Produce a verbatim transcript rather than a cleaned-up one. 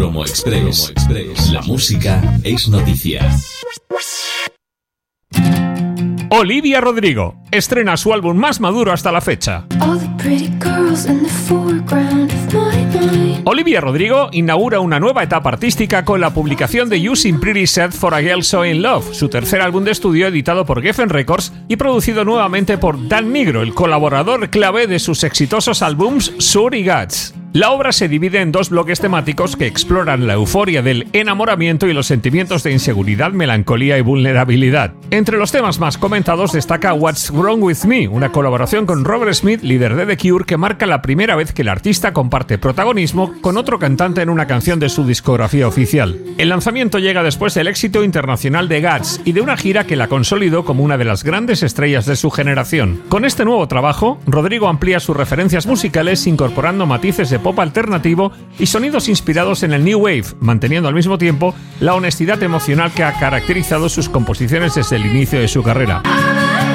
Promo Express. Promo Express. La música es noticia. Olivia Rodrigo estrena su álbum más maduro hasta la fecha. Olivia Rodrigo inaugura una nueva etapa artística con la publicación de You Seem Pretty Sad for a Girl So In Love, su tercer álbum de estudio editado por Geffen Records y producido nuevamente por Dan Nigro, el colaborador clave de sus exitosos álbums Sur y Guts. La obra se divide en dos bloques temáticos que exploran la euforia del enamoramiento y los sentimientos de inseguridad, melancolía y vulnerabilidad. Entre los temas más comentados destaca What's Wrong With Me, una colaboración con Robert Smith, líder de The Cure, que marca la primera vez que el artista comparte protagonismo con otro cantante en una canción de su discografía oficial. El lanzamiento llega después del éxito internacional de Guts y de una gira que la consolidó como una de las grandes estrellas de su generación. Con este nuevo trabajo, Rodrigo amplía sus referencias musicales incorporando matices de pop alternativo y sonidos inspirados en el New Wave, manteniendo al mismo tiempo la honestidad emocional que ha caracterizado sus composiciones desde el inicio de su carrera.